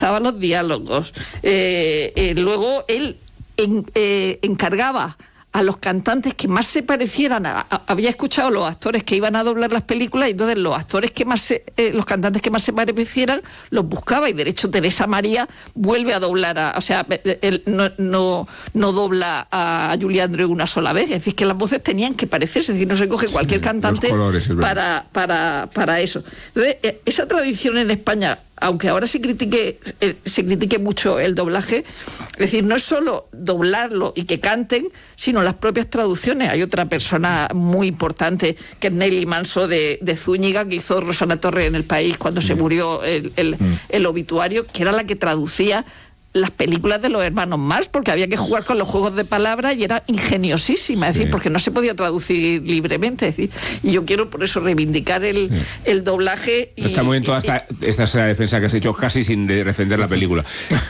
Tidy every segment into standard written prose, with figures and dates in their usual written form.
redactaba los diálogos. Luego él encargaba a los cantantes que más se parecieran, había escuchado a los actores que iban a doblar las películas, y entonces los actores que más los cantantes que más se parecieran los buscaba, y de hecho Teresa María vuelve a doblar él no dobla a Julie Andrews una sola vez, es decir, que las voces tenían que parecerse, es decir, no se coge cualquier cantante colores, para eso. Entonces, esa tradición en España, aunque ahora se critique mucho el doblaje, es decir, no es solo doblarlo y que canten, sino las propias traducciones. Hay otra persona muy importante, que es Nelly Manso de Zúñiga, que hizo Rosana Torres en El País cuando se murió el obituario, que era la que traducía las películas de los hermanos Marx, porque había que jugar con los juegos de palabras y era ingeniosísima, es decir, porque no se podía traducir libremente, es decir, y yo quiero por eso reivindicar el doblaje. Está muy bien toda esta defensa que has hecho, casi sin defender la película.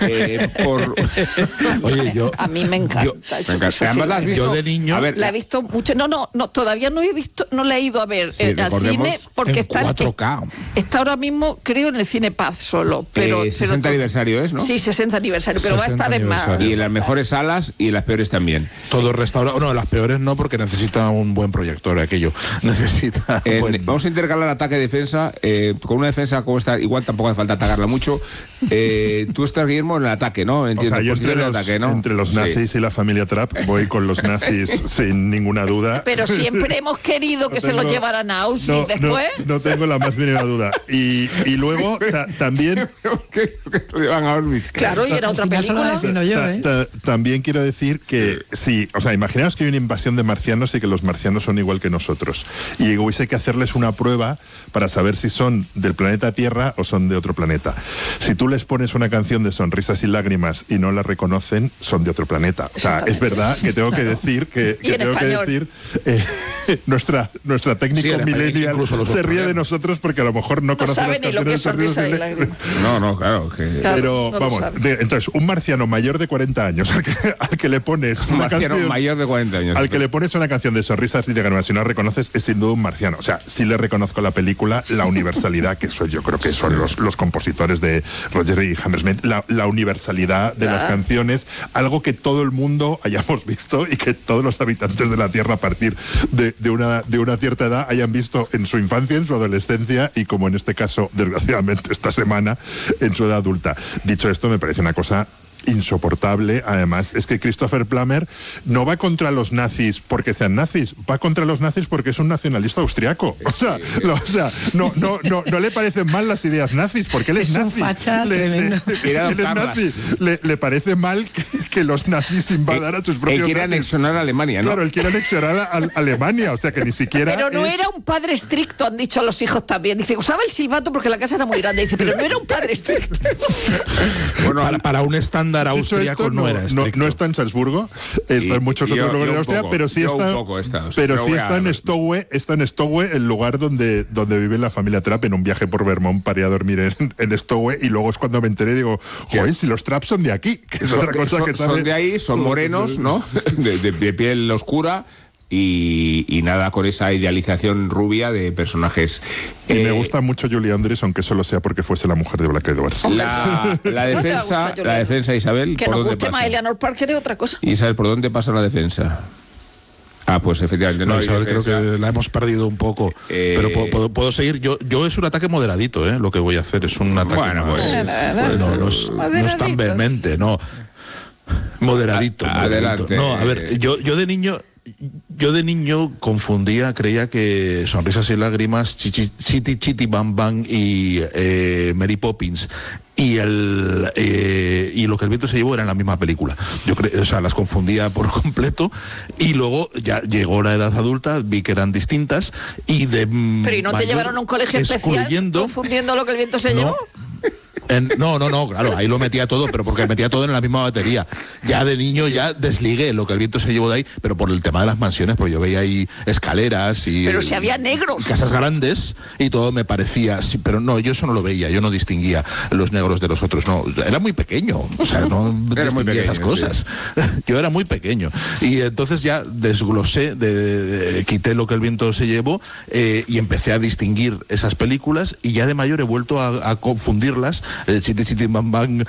Oye, a mí me encanta. Además, ¿la has visto? Yo de niño... A ver, la he visto mucho. No, todavía no la he ido a ver al cine, porque está 4K. Está ahora mismo, creo, en el Cine Paz solo. Pero 60 aniversario es, ¿no? Sí, 60 aniversario, pero va a estar en más. Y en las mejores salas y en las peores también. Todo restaurado. No, las peores no, porque necesita un buen proyector aquello. Necesita. Vamos a intercalar ataque-defensa. Con una defensa como esta, igual tampoco hace falta atacarla mucho. Tú estás, Guillermo, en el ataque, ¿no? Entiendo, yo entre los nazis y la familia Trapp voy con los nazis sin ninguna duda. Pero siempre hemos querido que se los llevaran a Auschwitz después. No tengo la más mínima duda. Y luego también... que lo llevan a Auschwitz. Claro, y era otra película. También quiero decir que sí, o sea, imaginaos que hay una invasión de marcianos y que los marcianos son igual que nosotros. Y hubiese que hacerles una prueba para saber si son del planeta Tierra o son de otro planeta. Si tú les pones una canción de Sonrisas y Lágrimas y no la reconocen, son de otro planeta. O sea, es verdad que tengo que decir nuestra técnico millennial se ríe de nosotros porque a lo mejor no conoce las canciones de Sonrisas y Lágrimas. No, claro. Pero vamos, entonces, un marciano mayor de 40 años al que le pones una canción mayor de 40 años al que le pones una canción de Sonrisas y Lágrimas y no la reconoces, es sin duda un marciano. O sea, sí le reconozco la película, la universalidad, que eso yo creo que son los compositores de Roger y Hammersmith, la universalidad de las canciones, algo que todo el mundo hayamos visto y que todos los habitantes de la Tierra a partir de una cierta edad hayan visto en su infancia, en su adolescencia y, como en este caso, desgraciadamente esta semana, en su edad adulta. Dicho esto, me parece una cosa insoportable. Además, es que Christopher Plummer no va contra los nazis porque sean nazis, va contra los nazis porque es un nacionalista austriaco. O sea, no le parecen mal las ideas nazis, porque él es nazi. Le parece mal que los nazis invadan a sus propios. Él quiere anexionar a Alemania, ¿no? Claro, él quiere anexionar a Alemania, o sea que ni siquiera. Pero no era un padre estricto, han dicho los hijos también. Dice, usaba el silbato porque la casa era muy grande. Dice, pero no era un padre estricto. Bueno, para un estándar austriaco no era estricto. No está en Salzburgo, está en muchos otros lugares de Austria, pero sí está en Stowe, el lugar donde vive la familia Trapp. En un viaje por Vermont paré a dormir en Stowe, y luego es cuando me enteré, digo, joder, si los Trapp son de aquí, que es otra cosa que son de ahí, son morenos, ¿no? de piel oscura. Y nada, con esa idealización rubia de personajes. Y me gusta mucho Julie Andrews, aunque solo sea porque fuese la mujer de Black Edwards. La defensa, Isabel. Que nos guste más Eleanor Parker es otra cosa. Isabel, ¿por dónde pasa la defensa? Pues efectivamente no, Isabel, creo que la hemos perdido un poco, pero puedo seguir. Yo es un ataque moderadito, lo que voy a hacer es un ataque no es tan vehemente, no, moderadito. Adelante. No, a ver, yo de niño confundía, creía que Sonrisas y Lágrimas, Chitty Chitty Bang Bang y Mary Poppins y Lo que el viento se llevó eran la misma película. Yo las confundía por completo, y luego ya llegó la edad adulta, vi que eran distintas pero ¿y no te llevaron a un colegio especial confundiendo Lo que el viento se llevó? No, claro, ahí lo metía todo, pero porque metía todo en la misma batería. Ya de niño ya desligué Lo que el viento se llevó de ahí, pero por el tema de las mansiones, porque yo veía ahí escaleras y... Pero si había negros. Casas grandes y todo me parecía... Sí, pero no, yo eso no lo veía, yo no distinguía los negros de los otros, no. Era muy pequeño, o sea, no distinguía esas cosas. Sí. Yo era muy pequeño. Y entonces ya desglosé, quité Lo que el viento se llevó y empecé a distinguir esas películas, y ya de mayor he vuelto a confundirlas. Chitty Chitty Bang Bang